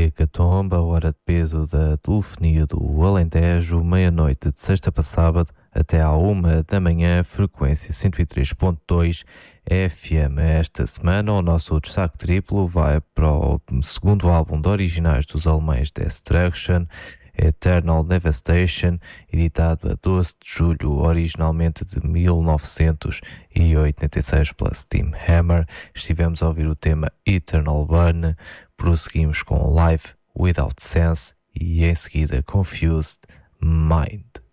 Hecatombe, a hora de peso da telefonia do Alentejo, meia-noite de sexta para sábado até à 1 da manhã, frequência 103.2 FM. Esta semana o nosso destaque triplo vai para o segundo álbum de originais dos alemães Destruction, Eternal Devastation, editado a 12 de julho, originalmente de 1986 pela Steam Hammer. Estivemos a ouvir o tema Eternal Burn, prosseguimos com Life Without Sense e em seguida Confused Mind.